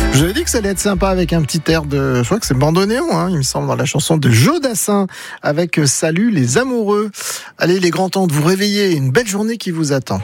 Je vous avais dit que ça allait être sympa avec un petit air de... Je crois que c'est Bandoneon, il me semble, dans la chanson de Joe Dassin, avec Salut les amoureux. Allez, il est grand temps de vous réveiller. Une belle journée qui vous attend.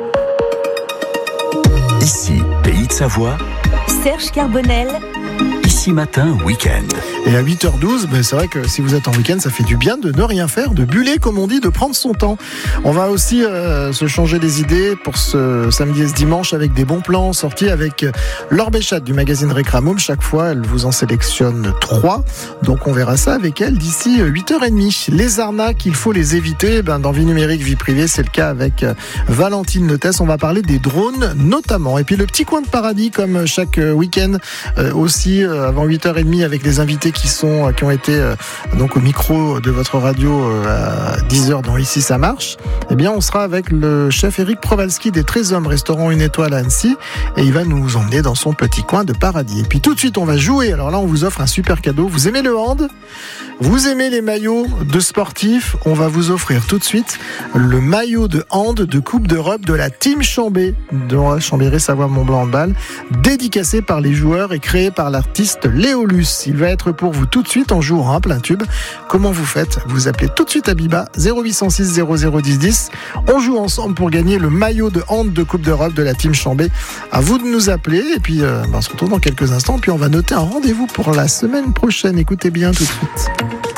Ici, Pays de Savoie. Serge Carbonel. Ici Matin, week-end. Et à 8h12, c'est vrai que si vous êtes en week-end, ça fait du bien de ne rien faire, de buller, comme on dit, de prendre son temps. On va aussi se changer les idées pour ce samedi et ce dimanche avec des bons plans sortis avec Laure Béchat du magazine Récramôme. Chaque fois, elle vous en sélectionne 3. Donc on verra ça avec elle d'ici 8h30. Les arnaques, il faut les éviter. Dans Vie numérique, vie privée, c'est le cas avec Valentine Letès. On va parler des drones notamment. Et puis le petit coin de paradis, comme chaque week-end, aussi avant 8h30 avec les invités qui ont été donc au micro de votre radio à 10h dans Ici ça marche. Eh bien on sera avec le chef Eric Prowalski des 13 Hommes, restaurant 1 étoile à Annecy, et il va nous emmener dans son petit coin de paradis. Et puis tout de suite on va jouer. Alors là on vous offre un super cadeau. Vous aimez le hand ? Vous aimez les maillots de sportifs ? On va vous offrir tout de suite le maillot de hand de Coupe d'Europe de la Team Chambé, de Chambéry Savoie Mont-Blanc Handball, dédicacé par les joueurs et créé par l'artiste Léolus. Il va être pour vous tout de suite en jouant un plein tube. Comment vous faites ? Vous appelez tout de suite Abiba 0806 0010 10. On joue ensemble pour gagner le maillot de hand de Coupe d'Europe de la Team Chambé. À vous de nous appeler et puis on se retrouve dans quelques instants. Puis on va noter un rendez-vous pour la semaine prochaine. Écoutez bien tout de suite.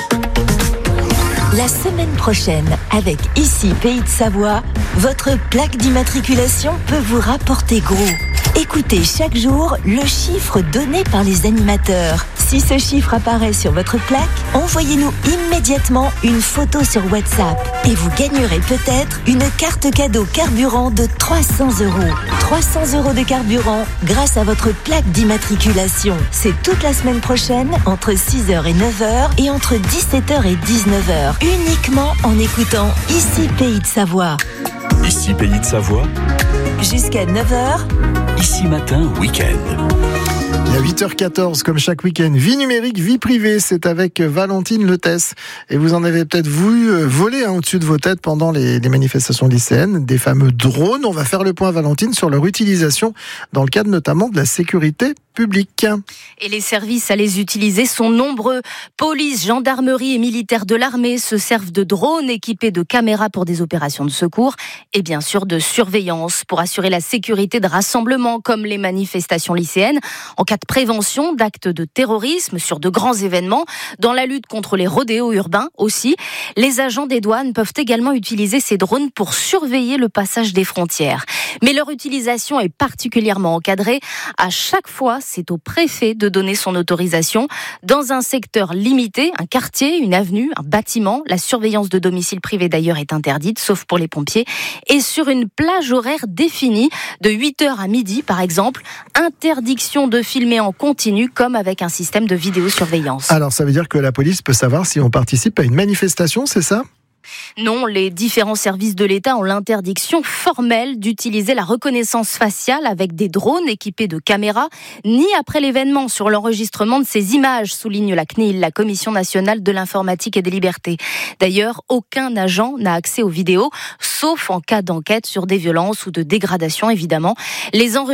La semaine prochaine, avec Ici Pays de Savoie, votre plaque d'immatriculation peut vous rapporter gros. Écoutez chaque jour le chiffre donné par les animateurs. Si ce chiffre apparaît sur votre plaque, envoyez-nous immédiatement une photo sur WhatsApp et vous gagnerez peut-être une carte cadeau carburant de 300 €. 300 € de carburant grâce à votre plaque d'immatriculation. C'est toute la semaine prochaine entre 6h et 9h et entre 17h et 19h. Uniquement en écoutant Ici Pays de Savoie. Ici Pays de Savoie. Jusqu'à 9h. Ici Matin, week-end. Il est 8h14, comme chaque week-end. Vie numérique, vie privée, c'est avec Valentine Letès. Et vous en avez peut-être vu voler au-dessus de vos têtes pendant les manifestations lycéennes, des fameux drones. On va faire le point, Valentine, sur leur utilisation dans le cadre notamment de la sécurité publique. Et les services à les utiliser sont nombreux. Police, gendarmerie et militaires de l'armée se servent de drones équipés de caméras pour des opérations de secours et bien sûr de surveillance pour assurer la sécurité de rassemblements comme les manifestations lycéennes, en cas de prévention d'actes de terrorisme sur de grands événements, dans la lutte contre les rodéos urbains aussi. Les agents des douanes peuvent également utiliser ces drones pour surveiller le passage des frontières. Mais leur utilisation est particulièrement encadrée. À chaque fois, c'est au préfet de donner son autorisation. Dans un secteur limité, un quartier, une avenue, un bâtiment, la surveillance de domicile privé d'ailleurs est interdite, sauf pour les pompiers. Et sur une plage horaire définie, de 8h à midi par exemple, interdiction de filmer en continu comme avec un système de vidéosurveillance. Alors ça veut dire que la police peut savoir si on participe à une manifestation, c'est ça ? Non, les différents services de l'État ont l'interdiction formelle d'utiliser la reconnaissance faciale avec des drones équipés de caméras, ni après l'événement sur l'enregistrement de ces images, souligne la CNIL, la Commission nationale de l'informatique et des libertés. D'ailleurs, aucun agent n'a accès aux vidéos, sauf en cas d'enquête sur des violences ou de dégradation, évidemment. Les